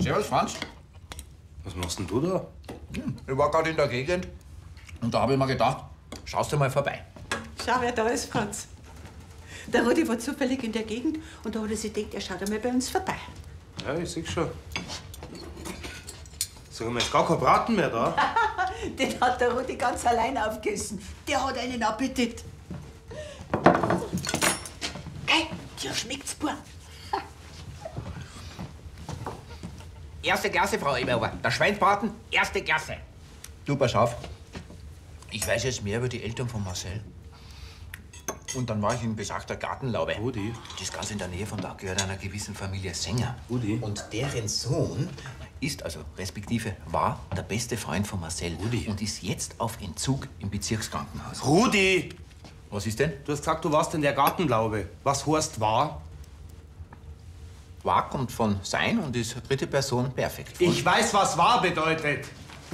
Servus, Franz. Was machst denn du da? Ich war gerade in der Gegend und da habe ich mir gedacht, schaust du mal vorbei. Schau, wer da ist, Franz. Der Rudi war zufällig in der Gegend und da hat er sich gedacht, er schaut einmal bei uns vorbei. Ja, ich sehe schon. Sag mal, ist gar kein Braten mehr da? Den hat der Rudi ganz allein aufgegessen. Der hat einen Appetit. Hey, dir schmeckt's, Bub. Erste Klasse, Frau Eberauer. Der Schweinsbraten, erste Klasse. Du, pass auf. Ich weiß jetzt mehr über die Eltern von Marcel. Und dann war ich in besagter Gartenlaube. Rudi? Das ist ganz in der Nähe von da, gehört einer gewissen Familie Sänger. Rudi? Und deren Sohn ist, also respektive war, der beste Freund von Marcel. Rudi? Und ist jetzt auf Entzug im Bezirkskrankenhaus. Rudi! Was ist denn? Du hast gesagt, du warst in der Gartenlaube. Was heißt war? War kommt von sein und ist dritte Person perfekt. Ich weiß, was war bedeutet.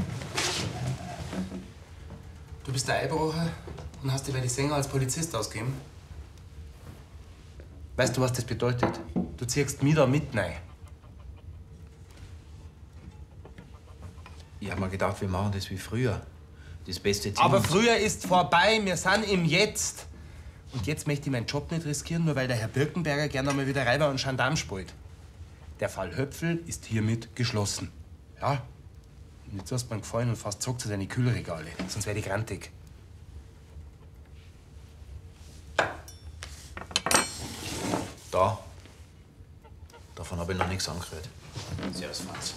Du bist der Eibrocher und hast dich bei die Sänger als Polizist ausgegeben? Weißt du, was das bedeutet? Du ziehst mich da mit rein. Ich hab mir gedacht, wir machen das wie früher. Das beste Team. Aber früher ist vorbei, wir sind im Jetzt. Und jetzt möchte ich meinen Job nicht riskieren, nur weil der Herr Birkenberger gerne einmal wieder Räuber und Gendarm spielt. Der Fall Höpfel ist hiermit geschlossen. Ja? Und jetzt hast du mir gefallen und fast zurück zu deinen Kühlregale. Sonst werde ich grantig. Da. Davon habe ich noch nichts angehört. Servus, Franz.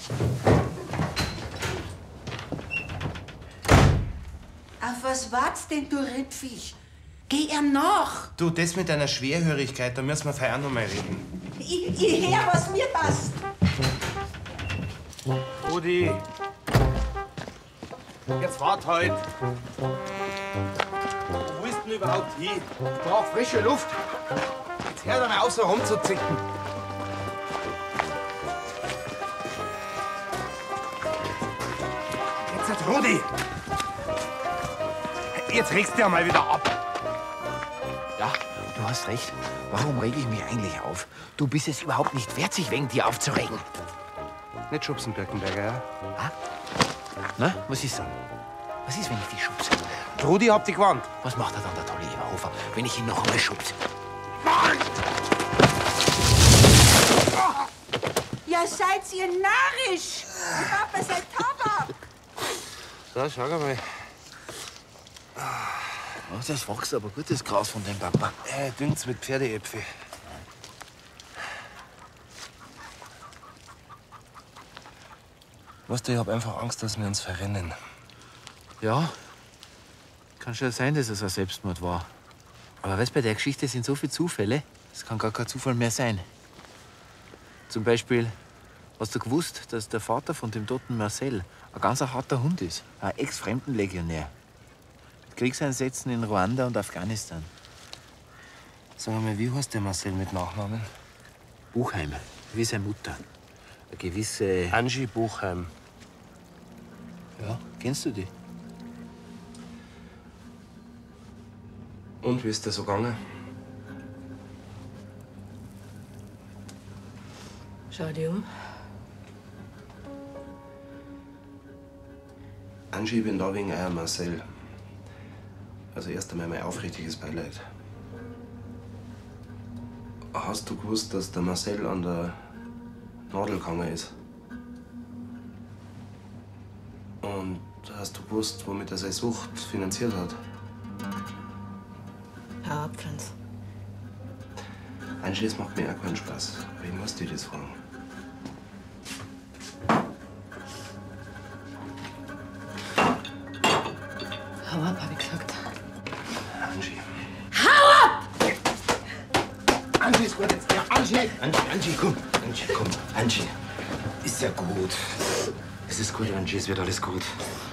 Auf was wart's denn, du Rippviech? Geh ihm nach. Du, das mit deiner Schwerhörigkeit, da müssen wir vorher auch noch mal reden. Ich hör, was mir passt. Rudi! Jetzt wart halt! Wo willst du denn überhaupt hin? Ich brauch frische Luft! Jetzt hör doch mal auf, so rumzuzicken! Jetzt, Rudi! Jetzt regst du ja mal wieder ab! Ja, du hast recht. Warum rege ich mich eigentlich auf? Du bist es überhaupt nicht wert, sich wegen dir aufzuregen. Nicht schubsen, Birkenberger, ja? Ah? Na, was ist dann? Was ist, wenn ich dich schubse? Rudi hat dich gewarnt. Was macht er dann, der tolle Eberhofer, wenn ich ihn noch einmal schubse? Ja, seid ihr narrisch. Die Papa seid Tabak. So, schau mal. Oh, das wächst aber gutes Gras von dem Papa. Dünn's mit Pferdeäpfel. Weißt du, ich hab einfach Angst, dass wir uns verrennen. Ja, kann schon sein, dass es ein Selbstmord war. Aber weißt, bei der Geschichte sind so viele Zufälle, es kann gar kein Zufall mehr sein. Zum Beispiel, hast du gewusst, dass der Vater von dem toten Marcel ein ganz harter Hund ist? Ein Ex-Fremdenlegionär. Mit Kriegseinsätzen in Ruanda und Afghanistan. Sag mal, wie heißt der Marcel mit Nachnamen? Buchheim, wie seine Mutter. Eine gewisse... Angie Buchheim. Ja, kennst du die? Und wie ist der so gegangen? Schau dich um. Angie, ich bin da wegen euer Marcel. Also erst einmal mein aufrichtiges Beileid. Hast du gewusst, dass der Marcel an der Nadel gegangen ist? Und hast du gewusst, womit er seine Sucht finanziert hat? Hau ab, Franz. Angie, das macht mir auch keinen Spaß. Aber ich muss dir das fragen. Hau ab, hab ich gesagt. Angie. Hau ab! Angie ist gut jetzt. Ja, Angie! Angie, komm. Angie, komm. Angie. Ist ja gut. Es ist gut, Angie. Es wird alles gut.